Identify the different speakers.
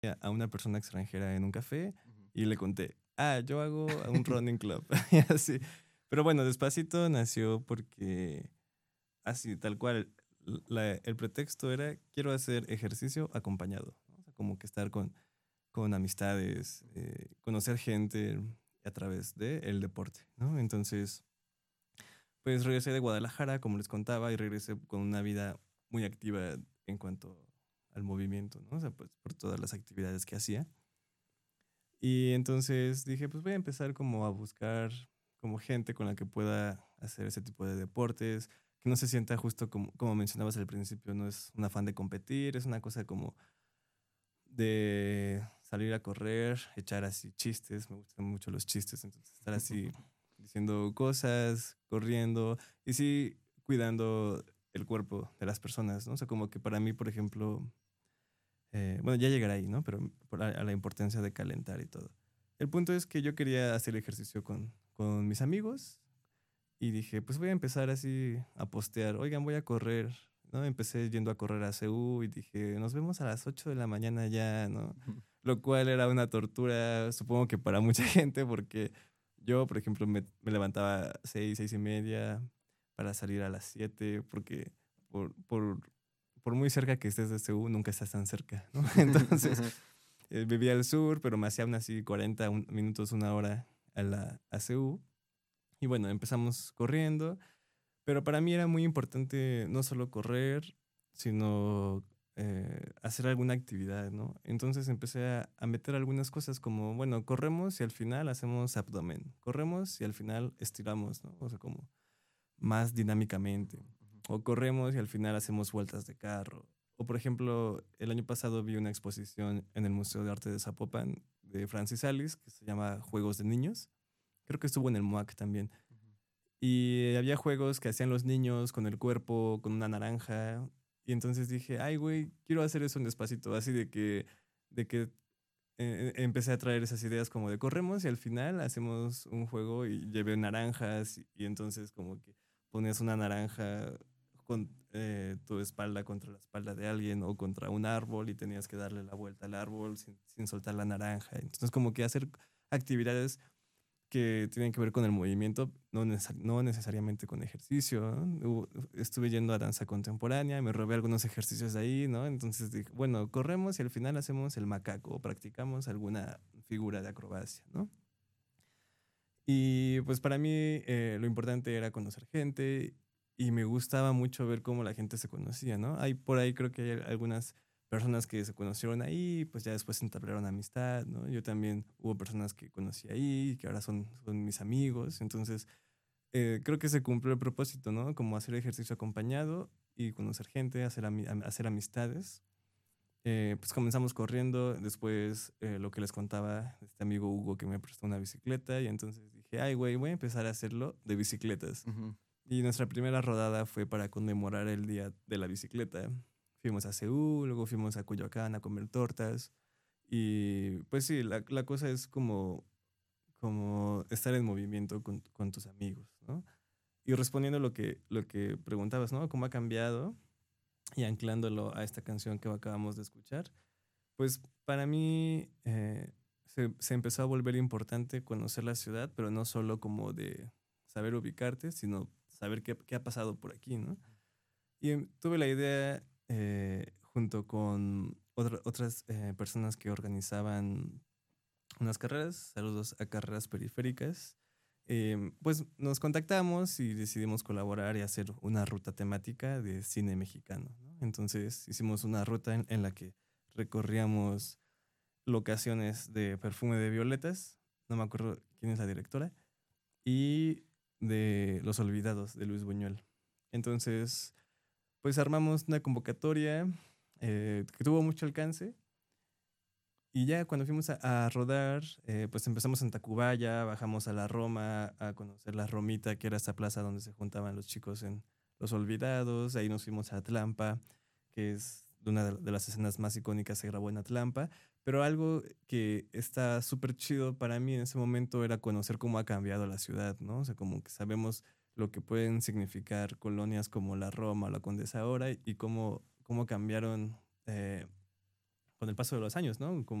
Speaker 1: a una persona extranjera en un café
Speaker 2: Ujú.
Speaker 1: y le conté, yo hago un running club y así. Pero bueno, Despacito nació porque así, tal cual, el pretexto era quiero hacer ejercicio acompañado, ¿no? O sea, como que estar con amistades, conocer gente a través del deporte, ¿no? Entonces, pues regresé de Guadalajara, como les contaba, y regresé con una vida muy activa en cuanto al movimiento, ¿no? O sea, pues por todas las actividades que hacía. Y entonces dije, pues voy a empezar como a buscar como gente con la que pueda hacer ese tipo de deportes, que no se sienta justo como mencionabas al principio, no es un afán de competir, es una cosa como de salir a correr, echar así chistes, me gustan mucho los chistes, entonces estar así diciendo cosas, corriendo y sí cuidando el cuerpo de las personas, ¿no? O sea, como que para mí, por ejemplo, bueno, ya llegará ahí, ¿no? Pero a la importancia de calentar y todo. El punto es que yo quería hacer ejercicio con mis amigos y dije, pues voy a empezar así a postear, oigan, voy a correr, ¿no? Empecé yendo a correr a CU y dije, nos vemos a las 8 de la mañana ya, ¿no? Lo cual era una tortura, supongo que para mucha gente, porque yo, por ejemplo, me levantaba a 6, 6:30 para salir a las 7, porque por, por, por muy cerca que estés de CU, nunca estás tan cerca, ¿no? Entonces, vivía al sur, pero me hacía aún así 40 minutos, una hora a CU. Y bueno, empezamos corriendo, pero para mí era muy importante no solo correr, sino hacer alguna actividad, ¿no? Entonces empecé a meter algunas cosas como, bueno, corremos y al final hacemos abdomen, corremos y al final estiramos, ¿no? O sea, como más dinámicamente. O corremos y al final hacemos vueltas de carro. O por ejemplo, el año pasado vi una exposición en el Museo de Arte de Zapopan de Francis Alice que se llama Juegos de Niños. Creo que estuvo en el MUAC también. Y había juegos que hacían los niños con el cuerpo, con una naranja. Y entonces dije, ay, güey, quiero hacer eso en Despacito. Así de que empecé a traer esas ideas como de corremos y al final hacemos un juego y llevé naranjas y entonces como que ponías una naranja con tu espalda contra la espalda de alguien o contra un árbol y tenías que darle la vuelta al árbol sin soltar la naranja. Entonces como que hacer actividades que tienen que ver con el movimiento, no necesariamente con ejercicio, ¿no? Estuve yendo a danza contemporánea, me robé algunos ejercicios de ahí, ¿no? Entonces dije, bueno, corremos y al final hacemos el macaco o practicamos alguna figura de acrobacia, ¿no? Y pues para mí lo importante era conocer gente y me gustaba mucho ver cómo la gente se conocía, ¿no? Hay por ahí creo que hay algunas personas que se conocieron ahí, pues ya después entablaron amistad, ¿no? Yo también hubo personas que conocí ahí, que ahora son mis amigos, entonces creo que se cumplió el propósito, ¿no? Como hacer ejercicio acompañado y conocer gente, hacer amistades. Pues comenzamos corriendo, después lo que les contaba, este amigo Hugo que me prestó una bicicleta y entonces dije, ay, güey, voy a empezar a hacerlo de bicicletas.
Speaker 2: Ujú.
Speaker 1: Y nuestra primera rodada fue para conmemorar el día de la bicicleta. Fuimos a Seúl, luego fuimos a Coyoacán a comer tortas y pues sí, la cosa es como estar en movimiento con tus amigos, ¿no? Y respondiendo lo que preguntabas, ¿no? ¿Cómo ha cambiado? Y anclándolo a esta canción que acabamos de escuchar, pues para mí se empezó a volver importante conocer la ciudad, pero no solo como de saber ubicarte, sino saber qué ha pasado por aquí, ¿no? Y tuve la idea junto con otras personas que organizaban unas carreras, saludos a carreras periféricas. Pues nos contactamos y decidimos colaborar y hacer una ruta temática de cine mexicano, ¿no? Entonces hicimos una ruta en la que recorríamos locaciones de Perfume de Violetas, no me acuerdo quién es la directora, y de Los Olvidados de Luis Buñuel. Entonces, pues armamos una convocatoria que tuvo mucho alcance y ya cuando fuimos a rodar, pues empezamos en Tacubaya, bajamos a la Roma a conocer la Romita, que era esta plaza donde se juntaban los chicos en Los Olvidados. Ahí nos fuimos a Atlampa, que es una de las escenas más icónicas que se grabó en Atlampa. Pero algo que está súper chido para mí en ese momento era conocer cómo ha cambiado la ciudad, ¿no? O sea, como que sabemos lo que pueden significar colonias como la Roma, la Condesa ahora y cómo cambiaron. con el paso de los años, ¿no?